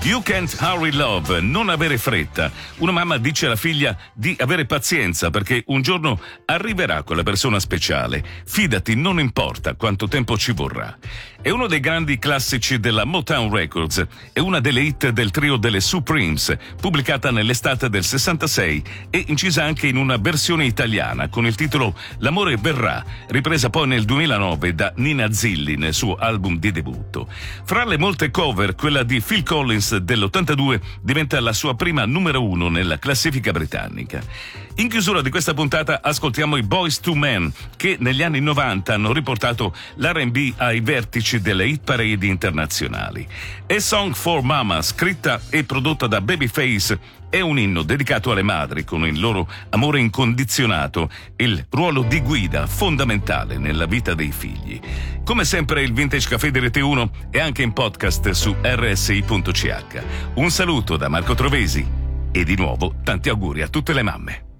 You Can't Hurry Love, non avere fretta. Una mamma dice alla figlia di avere pazienza perché un giorno arriverà quella persona speciale. Fidati, non importa quanto tempo ci vorrà. È uno dei grandi classici della Motown Records e una delle hit del trio delle Supremes, pubblicata nell'estate del 66 e incisa anche in una versione italiana con il titolo L'amore verrà, ripresa poi nel 2009 da Nina Zilli nel suo album di debutto. Fra le molte cover, quella di Phil Collins dell'82 diventa la sua prima numero 1 nella classifica britannica. In chiusura di questa puntata ascoltiamo i Boyz II Men, che negli anni 90 hanno riportato l'R&B ai vertici delle hit parade internazionali. A Song for Mama, scritta e prodotta da Babyface, è un inno dedicato alle madri con il loro amore incondizionato e il ruolo di guida fondamentale nella vita dei figli. Come sempre il Vintage Café di Rete 1 è anche in podcast su rsi.ch. Un saluto da Marco Trovesi e di nuovo tanti auguri a tutte le mamme.